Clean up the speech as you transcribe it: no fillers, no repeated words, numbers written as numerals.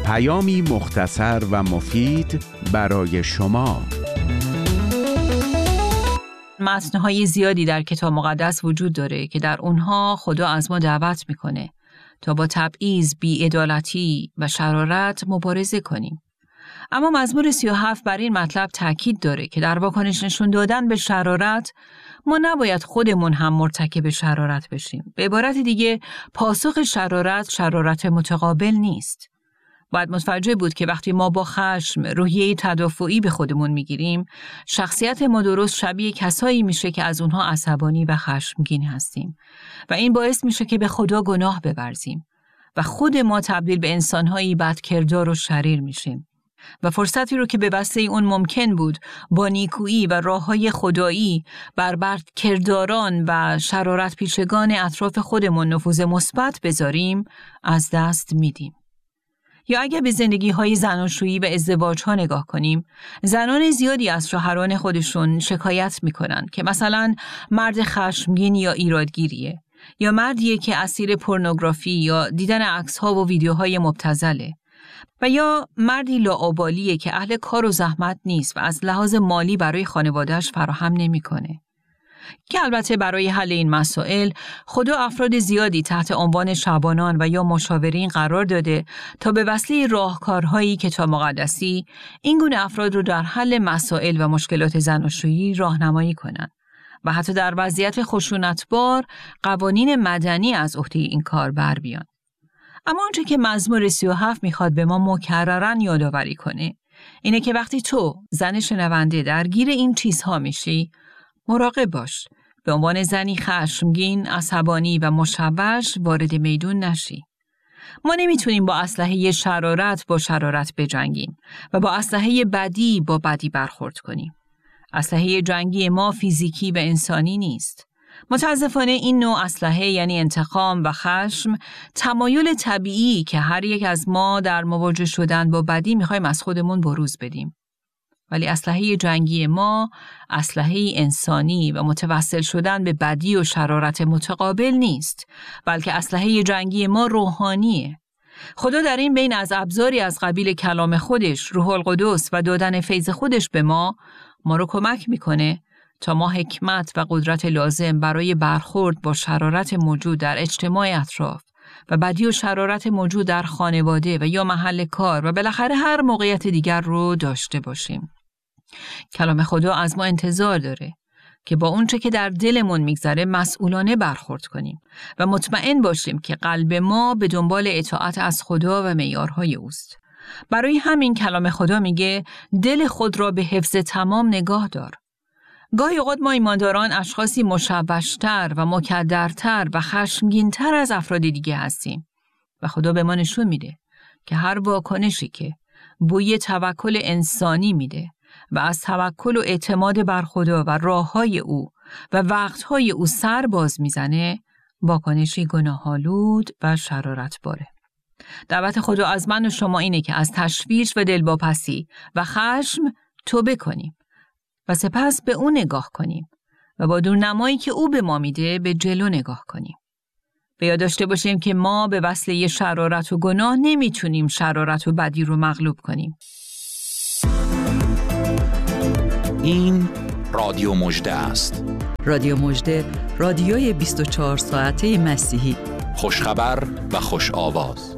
پیامی مختصر و مفید برای شما. متن‌های زیادی در کتاب مقدس وجود داره که در اونها خدا از ما دعوت میکنه تا با تبعیض، بی‌عدالتی و شرارت مبارزه کنیم. اما مزمور 37 بر این مطلب تاکید داره که در واکنش نشون دادن به شرارت ما نباید خودمون هم مرتکب شرارت بشیم. به عبارت دیگه پاسخ شرارت متقابل نیست. باید متوجه بود که وقتی ما با خشم روحیه تدافعی به خودمون میگیریم، شخصیت ما درست شبیه کسایی میشه که از اونها عصبانی و خشمگین هستیم و این باعث میشه که به خدا گناه بورزیم و خود ما تبدیل به انسانهایی بدکردار و شریر میشیم و فرصتی رو که به واسطه اون ممکن بود با نیکویی و راههای خدایی بر بدکرداران و شرارت پیشگان اطراف خودمون نفوذ مثبت بذاریم از دست میدیم. یا اگر به زندگی‌های زناشویی و ازدواج‌ها نگاه کنیم، زنان زیادی از شوهران خودشون شکایت می‌کنن که مثلا مرد خشمگین یا ایرادگیریه، یا مردیه که اسیر پورنوگرافی یا دیدن عکس‌ها و ویدیوهای مبتذله، و یا مردی لاابالیه که اهل کار و زحمت نیست و از لحاظ مالی برای خانواده‌اش فراهم نمی‌کنه. که البته برای حل این مسائل خدا افراد زیادی تحت عنوان شبانان و یا مشاورین قرار داده تا به وسیله راهکارهایی کتاب مقدسی این گونه افراد رو در حل مسائل و مشکلات زناشویی راهنمایی کنند و حتی در وضعیت خشونتبار قوانین مدنی از عهده این کار بر بیان. اما آنچه که مزمور 37 میخواد به ما مکرراً یادآوری کنه اینه که وقتی تو زن شنونده درگیر این چیزها میشی، مراقب باش. به عنوان زنی خشمگین، عصبانی و مشوش وارد میدون نشی. ما نمیتونیم با اسلحه شرارت با شرارت بجنگیم و با اسلحه بدی با بدی برخورد کنیم. اسلحه جنگی ما فیزیکی و انسانی نیست. متاسفانه این نوع اسلحه یعنی انتقام و خشم تمایل طبیعی که هر یک از ما در مواجه شدن با بدی میخوایم از خودمون بروز بدیم. ولی اسلحه جنگی ما اسلحه انسانی و متوسل شدن به بدی و شرارت متقابل نیست، بلکه اسلحه جنگی ما روحانیه. خدا در این بین از ابزاری از قبیل کلام خودش، روح القدس و دادن فیض خودش به ما رو کمک میکنه تا ما حکمت و قدرت لازم برای برخورد با شرارت موجود در اجتماع اطراف و بدی و شرارت موجود در خانواده و یا محل کار و بالاخره هر موقعیت دیگر رو داشته باشیم. کلام خدا از ما انتظار داره که با اونچه که در دلمون میگذره مسئولانه برخورد کنیم و مطمئن باشیم که قلب ما به دنبال اطاعت از خدا و معیارهای اوست. برای همین کلام خدا میگه دل خود را به حفظ تمام نگاه دار. گاهی اوقات ما ایمانداران اشخاصی مشوش‌تر و مکدرتر و خشمگین‌تر از افراد دیگه هستیم و خدا به ما نشون میده که هر واکنشی که بوی توکل انسانی میده و از توکل و اعتماد بر خدا و راههای او و وقتهای او سر باز میزنه، واکنشی گناه‌آلود و شرارت باره. دعوت خدا از من و شما اینه که از تشویش و دلواپسی و خشم توبه کنیم و سپس به او نگاه کنیم و با دورنمایی که او به ما میده به جلو نگاه کنیم. به یاد داشته باشیم که ما به وسیله شرارت و گناه نمیتونیم شرارت و بدی رو مغلوب کنیم. این رادیو مژده است. رادیو مژده، رادیوی 24 ساعته مسیحی. خوشخبر و خوش آواز.